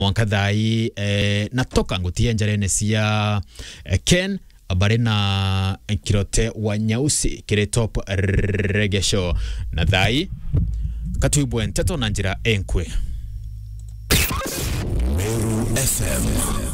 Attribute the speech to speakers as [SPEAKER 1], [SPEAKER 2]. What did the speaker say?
[SPEAKER 1] mwankadhai natoka ngutie njarene cia Ken abare na Kirote wa Nyausi kire top reggae show na thai katuibwe nteto na njira enkwe.
[SPEAKER 2] Meru FM